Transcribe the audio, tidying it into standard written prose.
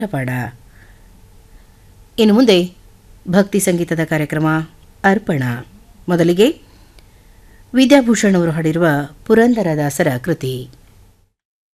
ಪಾಡ. ಇನ್ನು ಮುಂದೆ ಭಕ್ತಿ ಸಂಗೀತದ ಕಾರ್ಯಕ್ರಮ ಅರ್ಪಣ. ಮೊದಲಿಗೆ ವಿದ್ಯಾಭೂಷಣ್ ಅವರು ಹಾಡಿರುವ ಪುರಂದರದಾಸರ ಕೃತಿ.